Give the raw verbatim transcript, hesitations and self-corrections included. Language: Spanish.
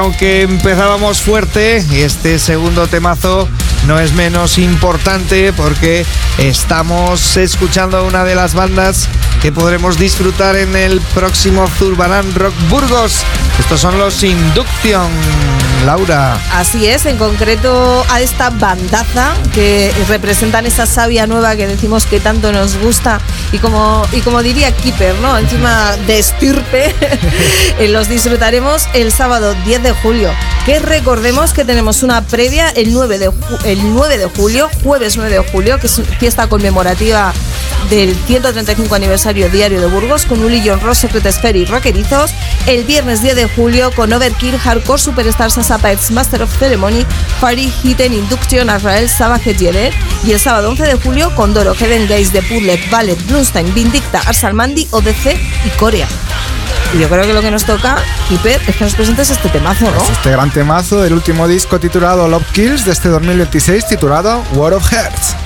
Aunque empezábamos fuerte, este segundo temazo no es menos importante porque estamos escuchando una de las bandas que podremos disfrutar en el próximo Zurbarán Rock Burgos. Estos son los Induction, Laura. Así es, en concreto a esta bandaza que representan esa savia nueva que decimos que tanto nos gusta y como, y como diría Keeper, ¿no? Encima de estirpe, los disfrutaremos el sábado diez de julio, que recordemos que tenemos una previa el nueve de, el nueve de julio, jueves nueve de julio, que es fiesta conmemorativa del ciento treinta y cinco aniversario diario de Burgos, con Uli John Ross, Secret Sphere y Rockerizos. El viernes diez de julio con Overkill, Hardcore Superstars, Asapaets, Master of Ceremony, Fari, Hitten, Induction, Azrael, Savage Jeder. Y el sábado once de julio con Doro, Heaven Gaze, The Puzzle, Ballet, Blumstein, Vindicta, Arsal Mandi, O D C y Corea. Y yo creo que lo que nos toca, Hiper, es que nos presentes este temazo, ¿no? Pues este gran temazo del último disco titulado Love Kills de este dos mil veintiséis, titulado War of Hearts.